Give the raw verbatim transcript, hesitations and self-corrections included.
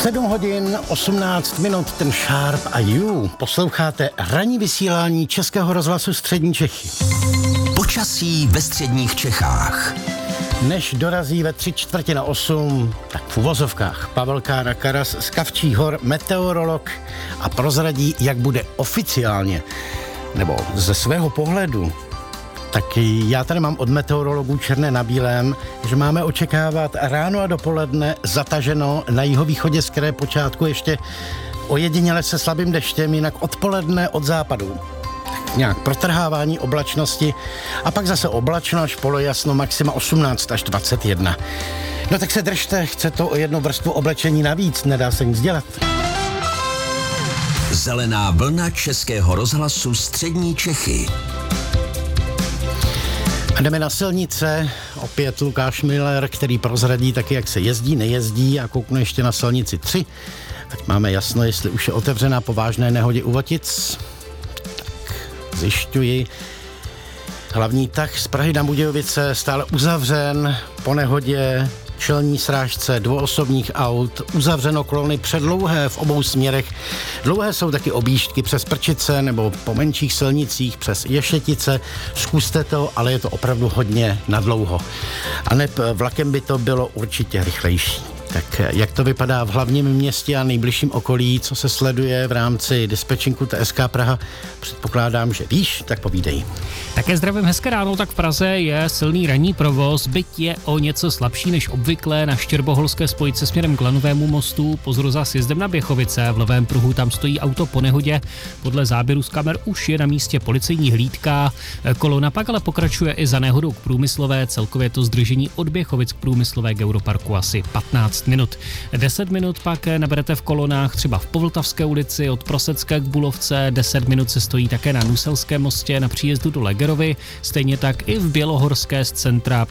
sedm hodin osmnáct minut, ten Sharp a You. Posloucháte ranní vysílání Českého rozhlasu Střední Čechy. Počasí ve středních Čechách. Než dorazí ve tři čtvrtě na osm, tak v uvozovkách Pavel Kára Karas z Kavčích hor, meteorolog, a prozradí, jak bude oficiálně, nebo ze svého pohledu, tak já tady mám od meteorologů černé na bílém, že máme očekávat ráno a dopoledne zataženo na jihovýchodě z kraje počátku ještě ojediněle se slabým deštěm, jinak odpoledne od západu nějak protrhávání oblačnosti a pak zase oblačno až polojasno, maxima osmnáct až dvacet jedna. No tak se držte, chce to o jednu vrstvu oblečení navíc, nedá se nic dělat. Zelená vlna Českého rozhlasu Střední Čechy. A jdeme na silnice, opět Lukáš Miller, který prozradí taky, jak se jezdí, nejezdí, a kouknu ještě na silnici tři. Ať máme jasno, jestli už je otevřená po vážné nehodě u Votic. Tak zjišťuji. Hlavní tah z Prahy na Budějovice stále uzavřen po nehodě, čelní srážce dvouosobních aut, uzavřeno kolony předlouhé v obou směrech. Dlouhé jsou taky objížďky přes Prčice nebo po menších silnicích přes Ješetice. Zkuste to, ale je to opravdu hodně nadlouho. A neb vlakem by to bylo určitě rychlejší. Tak jak to vypadá v hlavním městě a nejbližším okolí, co se sleduje v rámci dispečinku T S K Praha? Předpokládám, že víš, tak povídej. Také zdravím, hezké ráno, tak v Praze je silný ranní provoz, byť je o něco slabší než obvykle na Štěrboholské spojce směrem k Lanovému mostu, pozor s jezdem na Běchovice, v levém pruhu tam stojí auto po nehodě, podle záběru z kamer už je na místě policejní hlídka, kolona pak ale pokračuje i za nehodou k Průmyslové, celkově to zdržení od Běchovic k Průmyslové k Europarku asi patnáct minut. deset minut pak naberete v kolonách třeba v Povltavské ulici od Prosecké k Bulovce, deset minut se stojí také na Nuselském mostě na příjezdu do Legerovy, stejně tak i v Bělohorské z centra